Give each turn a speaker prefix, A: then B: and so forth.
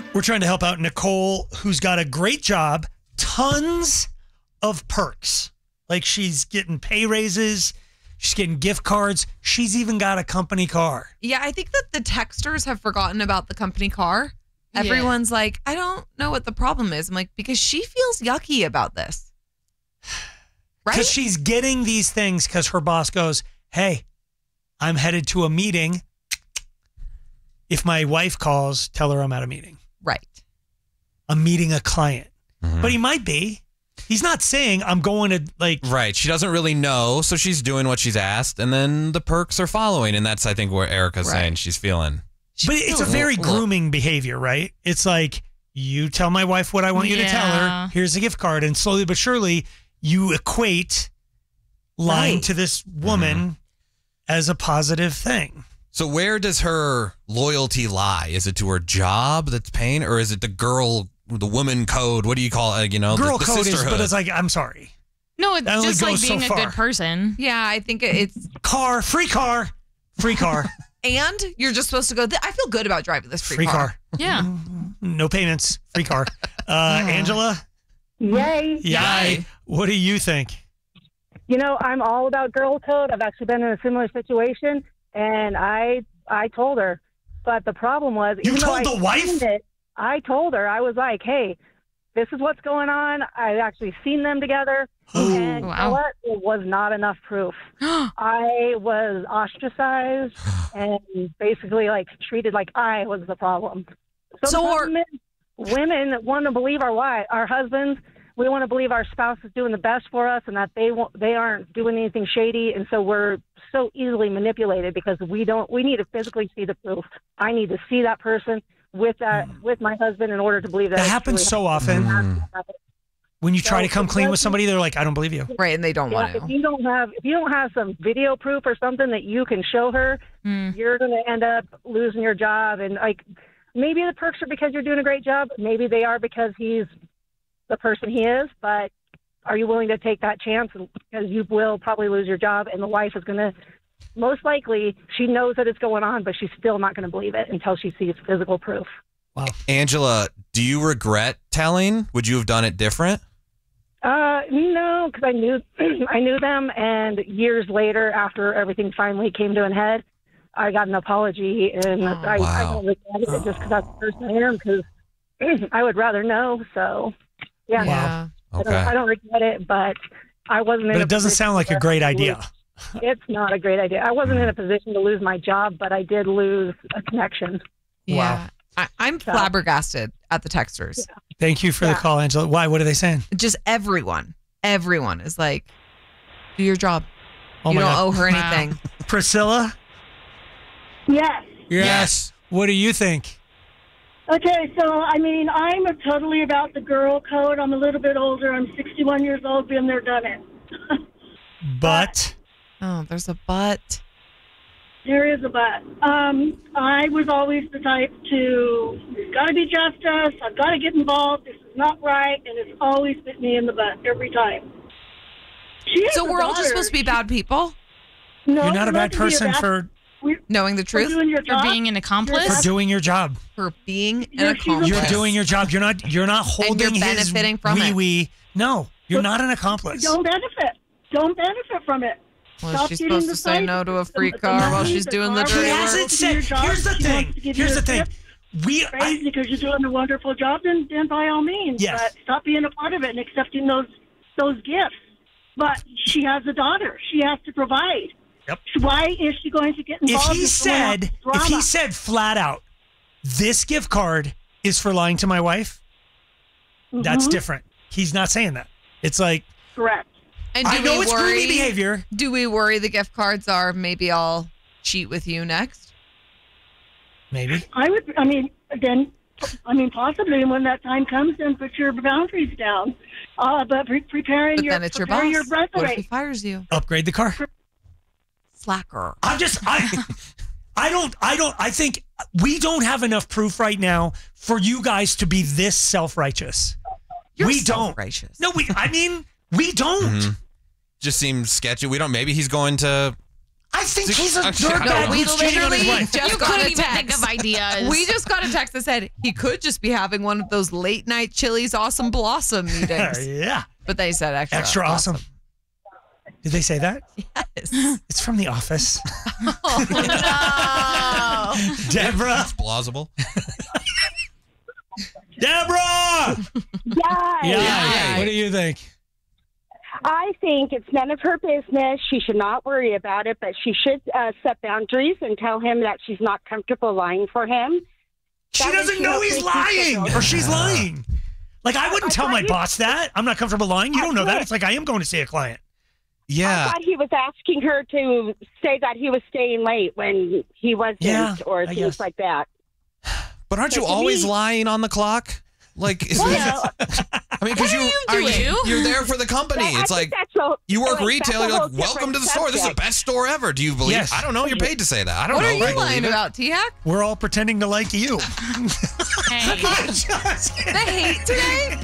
A: We're trying to help out Nicole, who's got a great job, tons of perks. Like she's getting pay raises, she's getting gift cards, she's even got a company car.
B: Yeah, I think that the texters have forgotten about the company car.
C: Yeah.
B: Everyone's like, I don't know what the problem is. I'm like, because she feels yucky about this. Right?
A: Because she's getting these things because her boss goes, hey, I'm headed to a meeting. If my wife calls, tell her I'm at a meeting.
B: Right.
A: I'm meeting a client. But he might be. He's not saying I'm going to like...
D: Right. She doesn't really know, so she's doing what she's asked, and then the perks are following, and that's, I think, what Erica's saying she's feeling.
A: But it's a very grooming behavior, right? It's like, you tell my wife what I want you to tell her. Here's a gift card. And slowly but surely, you equate lying to this woman as a positive thing.
D: So where does her loyalty lie? Is it to her job that's paying, or is it the woman code? What do you call it?
A: Girl
D: the
A: code is,
D: sisterhood.
A: but it's like, I'm sorry.
C: No, it's
A: That
C: just
A: only
C: like
A: goes
C: being
A: so
C: a good
A: far.
C: person.
B: Yeah, I think it's...
A: Free car.
B: And you're just supposed to go, I feel good about driving this
A: Free car.
C: Yeah.
A: No payments. Free car. Angela?
E: Yay.
A: Yay. What do you think?
E: You know, I'm all about girl code. I've actually been in a similar situation, and I told her. But the problem was...
A: You
E: even though
A: told the wife?
E: I told her. I was like, hey, this is what's going on. I actually seen them together. And you know what? It was not enough proof. I was ostracized and basically like treated like I was the problem. Women want to believe our husbands. We want to believe our spouse is doing the best for us and that they aren't doing anything shady. And so we're so easily manipulated because we need to physically see the proof. I need to see that person with my husband in order to believe that.
A: That happens so often. When you try to come clean with somebody, they're like, I don't believe you.
B: Right, and they don't want to.
E: If you don't have some video proof or something that you can show her, you're going to end up losing your job. And like, maybe the perks are because you're doing a great job. Maybe they are because he's the person he is. But are you willing to take that chance? Because you will probably lose your job, and the wife is going to, most likely, she knows that it's going on, but she's still not going to believe it until she sees physical proof.
A: Wow.
D: Angela, do you regret telling? Would you have done it different?
E: No, because I knew them, and years later, after everything finally came to an head, I got an apology, and I don't regret it just because that's the person I am, because I would rather know. So, yeah,
A: Wow.
D: Okay.
E: I don't regret it, but I wasn't.
A: But it doesn't sound like a great idea.
E: It's not a great idea. I wasn't in a position to lose my job, but I did lose a connection.
B: Yeah. I'm flabbergasted at the texters.
E: Yeah.
A: Thank you for the call, Angela. Why? What are they saying?
B: Just everyone is like, do your job.
A: Oh
B: you
A: my
B: don't
A: God.
B: owe her anything.
A: Priscilla?
E: Yes.
A: What do you think?
F: Okay, so, I mean, I'm totally about the girl code. I'm a little bit older. I'm 61 years old, been there, done it.
A: But?
B: Oh, there's a but.
F: There is a but. I was always the type to, there's got to be justice. I've got to get involved. This is not right. And it's always bit me in the butt every time.
B: So we're all just supposed to be bad people?
F: No,
A: You're not a bad
F: to be
A: person for
B: knowing the truth?
F: doing your
C: For
F: job.
C: being an accomplice?
A: for doing your job.
B: For being an
F: You're- she's a-
B: accomplice.
A: You're doing your job. You're not holding his
B: benefiting from it.
A: wee. No, you're not an accomplice.
F: Don't benefit. Don't benefit from it.
B: Well,
F: Stop
B: she's
F: getting
B: supposed
F: the
B: to say
F: fight.
B: no to a free
F: The
B: car while
F: money,
B: she's
F: the
B: doing the
F: car,
A: He
B: dirty
F: she
B: work.
A: hasn't
F: wants to do your
A: said.
F: job.
A: Here's the
F: She
A: thing.
F: wants to give you
A: Here's
F: a
A: the thing.
F: tip. Right? Because you're doing a wonderful job, then by all means.
A: Yes.
F: But stop being a part of it and accepting those gifts. But she has a daughter. She has to provide.
A: Yep.
F: Why is she going to get involved
A: If he said flat out, this gift card is for lying to my wife, that's different. He's not saying that. It's like,
F: correct.
B: And
A: I know it's grooming behavior.
B: Do we worry the gift cards are maybe I'll cheat with you next?
A: Maybe.
F: Possibly when that time comes, then put your boundaries down. But preparing
B: But
F: your
B: then it's your
F: prepare
B: boss.
F: your
B: What if he
F: resume.
B: fires you?
A: Upgrade the car.
B: Slacker.
A: I think we don't have enough proof right now for you guys to be this self-righteous. We don't.
B: Self-righteous.
A: No, we don't.
D: Just seems sketchy. Maybe he's going to
A: I think he's a
D: Actually,
A: dirtbag
B: we
A: who's cheating on his
B: literally
A: wife.
B: just
C: You
B: got
C: couldn't
B: a
C: even think
B: text.
C: of ideas.
B: We just got a text that said he could just be having one of those late night Chili's Awesome Blossom meetings.
A: Yeah.
B: But they said
A: Extra awesome. Did they say that?
B: Yes.
A: It's from The Office.
C: Oh, no.
A: Deborah.
D: It's plausible.
A: Deborah!
F: Yeah.
A: What do you think?
E: I think it's none of her business. She should not worry about it, but she should set boundaries and tell him that she's not comfortable lying for him.
A: She
E: That way
A: doesn't
E: she
A: know
E: knows
A: he's
E: that she's
A: lying
E: so
A: or she's lying. Like, I wouldn't tell my
E: you-
A: boss that. I'm not comfortable lying. You don't know that. It's like I am going to see a client.
E: I
D: Yeah.
E: thought he was asking her to say that he was staying late when he wasn't,
A: Yeah,
E: or
A: I
E: things
A: guess.
E: like that.
D: But aren't you
E: But to
D: always
E: me-
D: lying on the clock? Like, I mean, because you're there for the company.
E: I
D: It's
E: think
D: like
E: that's a-
D: you work
E: that's
D: retail.
E: a
D: You're
E: whole
D: like, welcome to the
E: different
D: store. This is the
E: subject.
D: best store ever. Do you believe?
A: Yes.
D: I don't know. You're paid to say that. I don't
B: What
D: know.
B: are you
D: I believe
B: lying
D: it.
B: about, T-Hack?
A: We're all pretending to like you.
C: Hey.
B: The hate today?